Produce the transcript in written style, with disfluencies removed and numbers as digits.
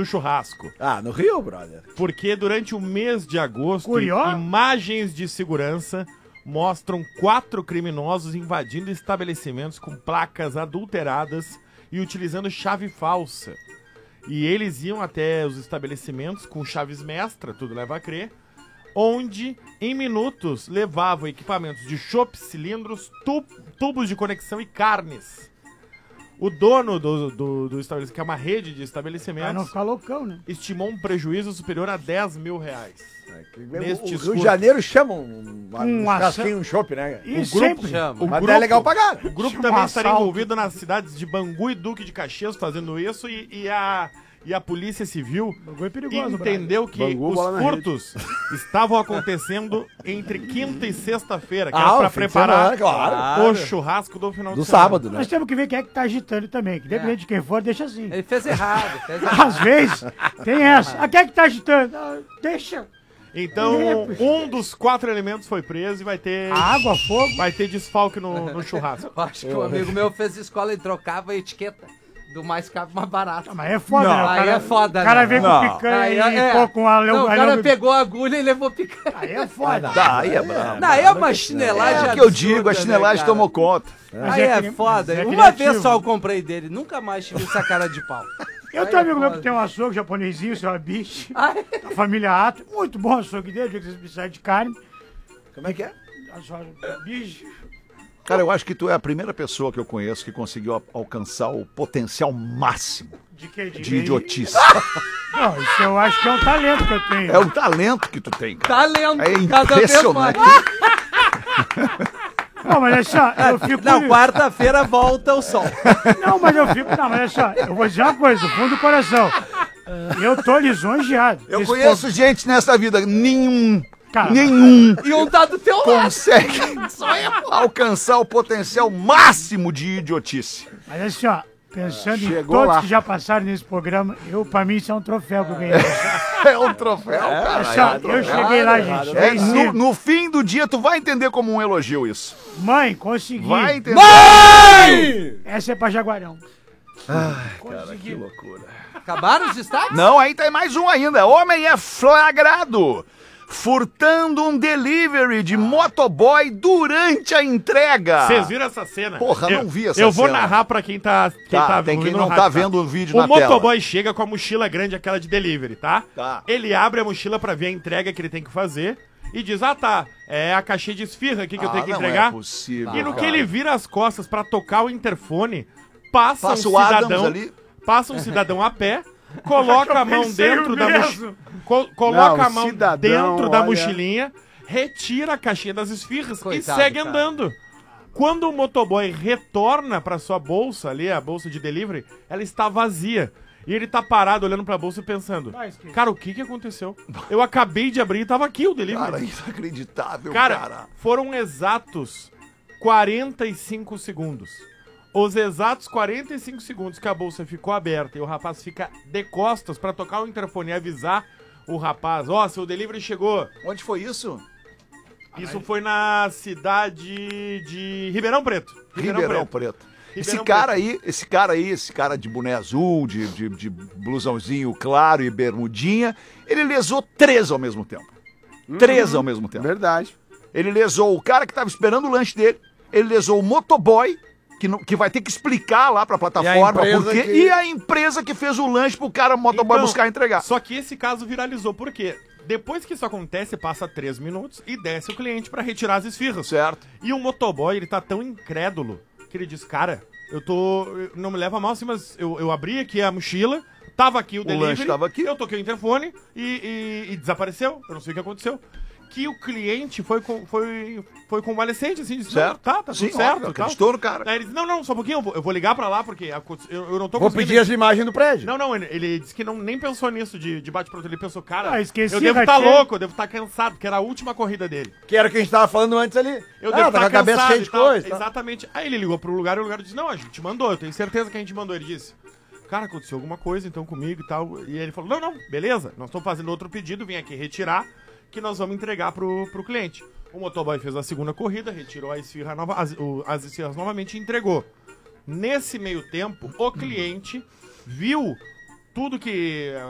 do churrasco. Ah, no Rio, brother. Porque durante o mês de agosto, Curió? imagens de segurança mostram 4 criminosos invadindo estabelecimentos com placas adulteradas e utilizando chave falsa. E eles iam até os estabelecimentos com chaves mestra, tudo leva a crer, onde, em minutos, levavam equipamentos de chopp, cilindros, tubos de conexão e carnes. O dono do estabelecimento, que é uma rede de Pra estabelecimentos, não ficar loucão, né? estimou um prejuízo superior a 10 mil reais. O Rio de Janeiro chama um casquinho, um chopp, né? E sempre. Mas não é legal pagar. O grupo Chama também estaria assalto. envolvido nas cidades de Bangu e Duque de Caxias fazendo isso e a Polícia Civil Bagulho é perigoso, entendeu que Bangu, bola os na furtos estavam acontecendo entre quinta e sexta-feira, que Ah, era pra o fim de preparar semana, claro. o churrasco do final Do de semana. sábado, né? Nós temos que ver quem é que tá agitando também, que dependendo de quem for, deixa assim. Ele fez errado, Às vezes, tem essa. Ah, quem é que tá agitando? Ah, deixa. Então, um dos 4 elementos foi preso e vai ter Fogo. vai ter desfalque no churrasco. Eu acho que um amigo meu fez escola e trocava a etiqueta do mais caro mais barato. Mas é foda, Não, né? O aí cara, é foda, o cara né? vem Não. com picanha Aí, e pô, com a não, o cara pegou a agulha e levou picanha. Aí é foda. Aí é brabo. Não, é uma chinelagem É o que eu absurda, digo, a né, chinelagem cara? tomou conta. Mas Aí é é cri- foda. mas é Uma criativo. vez só eu comprei dele, nunca mais tive essa cara de pau. Eu tenho um amigo meu que tem um açougue japonesinho, seu Abishi, Ai, da família Ato. Muito bom o açougue dele, que vocês precisarem de carne. Como é que é? Abishi. Cara, eu acho que tu é a primeira pessoa que eu conheço que conseguiu alcançar o potencial máximo De que? de idiotice. Não, isso eu acho que é um talento que eu tenho. É um talento que tu tem, cara. tá lendo É cada vez mais. impressionante. Não, mas é só, eu fico... Não, quarta-feira volta o sol. Não, mas eu fico... Não, mas é só, eu vou dizer uma coisa, do fundo do coração. Eu tô lisonjeado. Eu Esse conheço gente nessa vida, nenhum Cara, E um tá do teu lado. consegue alcançar o potencial máximo de idiotice. Mas assim, ó, pensando em Chegou todos lá. que já passaram nesse programa, pra mim isso é um troféu que eu ganhei. É um troféu, cara. Assim, ó, eu cheguei lá, gente. É, venci. no fim do dia, tu vai entender como um elogio isso. Mãe, consegui. Vai entender. Essa é pra Jaguarão. Cara, que loucura. Acabaram os destaques? Não, aí tem mais um ainda. Homem é flagrado furtando um delivery de motoboy durante a entrega. Vocês viram essa cena? Porra, não vi essa Eu vou cena. narrar pra quem tá Tem ouvindo quem no não rádio, tá vendo o vídeo O na tela. motoboy chega com a mochila grande, aquela de delivery, tá? Tá. Ele abre a mochila pra ver a entrega que ele tem que fazer e diz, tá, é a caixinha de esfirra aqui que eu tenho que não entregar. é possível, E no que cara. ele vira as costas pra tocar o interfone, passa Passa um o Adams cidadão, ali. passa um cidadão a pé, coloca a mão pensei dentro o da mesmo. mochila, coloca Não, a mão cidadão, dentro da olha. mochilinha, retira a caixinha das esfirras e Coitado, segue cara. andando. Quando o motoboy retorna pra sua bolsa ali, a bolsa de delivery, ela está vazia. E ele tá parado olhando pra bolsa e pensando, cara, o que aconteceu? Eu acabei de abrir e tava aqui o delivery. Cara, inacreditável, Cara, cara. foram exatos 45 segundos. Os exatos 45 segundos que a bolsa ficou aberta e o rapaz fica de costas pra tocar o interfone e avisar o rapaz, seu delivery chegou. Onde foi isso? Isso foi na cidade de Ribeirão Preto. Ribeirão Preto. Esse Ribeirão cara aí, esse cara de boné azul, de blusãozinho claro e bermudinha, ele lesou 3 ao mesmo tempo. 3 ao mesmo tempo. Verdade. Ele lesou o cara que tava esperando o lanche dele, ele lesou o motoboy, que vai ter que explicar lá pra plataforma empresa por quê, que- e a empresa que fez o lanche pro cara motoboy Então, buscar e entregar. Só que esse caso viralizou, por quê? Depois que isso acontece, passa 3 minutos e desce o cliente pra retirar as esfirras. Certo. E o motoboy, ele tá tão incrédulo que ele diz, cara, não me leva mal assim, mas eu abri aqui a mochila, tava aqui o delivery, lanche tava aqui. eu toquei o interfone e desapareceu, eu não sei o que aconteceu. Que o cliente foi convalescente, assim, disse, Certo. tá tudo Sim, certo. óbvio, tal. acreditou no cara. Aí ele disse, não, só um pouquinho, eu vou ligar pra lá, porque eu não tô Vou conseguindo... pedir as imagens do prédio. Não, ele disse que nem pensou nisso de bate-pronto. Ele pensou, cara, esqueci, eu devo estar ratei. louco, eu devo estar cansado, porque era a última corrida dele. Que era o que a gente tava falando antes ali. Eu devo tá com estar a cabeça cansado cheia e de tal. coisa. Tá? Exatamente. Aí ele ligou pro lugar e o lugar disse, não, a gente mandou, eu tenho certeza que a gente mandou. Ele disse, cara, aconteceu alguma coisa então comigo e tal. E ele falou, não, beleza, nós estamos fazendo outro pedido, vim aqui retirar, que nós vamos entregar pro cliente. O motoboy fez a segunda corrida, retirou a esfirra as esfirras novamente e entregou. Nesse meio tempo, o cliente viu tudo que